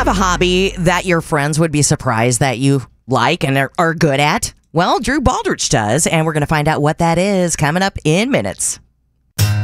have a hobby that your friends would be surprised that you like and are good at? Well, Drew Baldrige does, and we're going to find out what that is coming up in minutes.